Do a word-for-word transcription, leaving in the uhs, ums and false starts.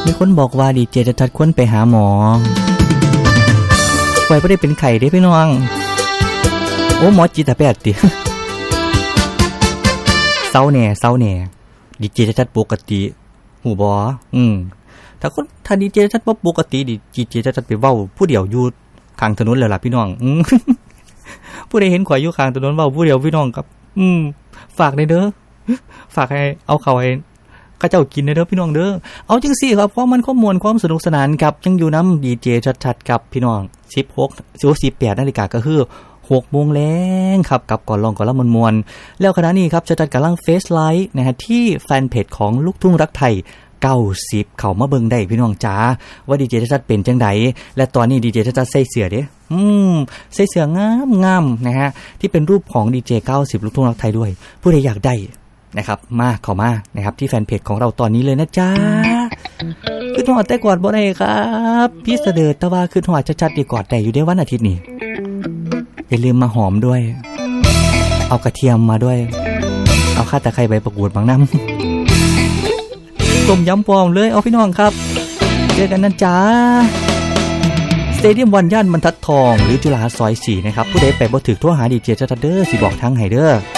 มีคนบอกว่าดีเจชัดๆควรไปหาหมอไว้บ่ได้เป็นไข้เด้พี่น้องโอ้หมอจิตแพทย์ติเศร้าแหน่เศร้าแหน่ดีเจชัดๆปกติหูบ่อืมถ้าคนถ้าดีเจชัดบ่ปกติดีเจชัดๆไปเว้าผู้เดียวอยู่ข้างถนนแล้วล่ะพี่น้องอืมผู้ใดเห็นข่อยอยู่ข้างถนนเว้าผู้เดียวพี่น้องครับอืมฝากได้เด้อฝากให้เอาเข้าให้ข้าเจ้ากินได้เด้อพี่น้องเด้อเอาจังซี่ครับความมันความม่วนความสนุกสนานครับยังอยู่นำดีเจชัดๆครับพี่น้องสิบหก สิบแปดนาฬิกาก็คือหกโมงแลงครับกับก่อนลองก่อนละมวลๆแล้วขณะนี้ครับชัดๆกำลังเฟซไลฟ์นะฮะที่แฟนเพจของลูกทุ่งรักไทยเก้าสิบเข้ามาเบิ่งได้พี่น้องจ๋าว่าดีเจชัดเป็นจังไดและตอนนี้ดีเจชัดใส่เสื้อเด้อืมใส่เสื้องามๆนะฮะที่เป็นรูปของดีเจเก้าสิบลูกทุ่งรักไทยด้วยผู้ใดอยากได้นะครับมาเข้ามานะครับที่แฟนเพจของเราตอนนี้เลยนะจ๊ะคือหอดแต่กอดบ่ได้ครับพี่เสด็จตะว่าคือหอดชัดๆดีกอดได้อยู่ได้วันอาทิตย์นี้อย่าลืมมาหอมด้วยเอากระเทียมมาด้วยเอาข่าตะไคร้ใบประกูดบางน้ำต้มยำปอมเลยเอาพี่น้องครับเจอกันนะจ๊ะสเตเดียมวันย่านบรรทัดทองหรือจุฬาซอยสี่นะครับผู้ใดไปบ่ถึกโทรหาดีเจชัดเด้อสิบอกทางให้เด้อ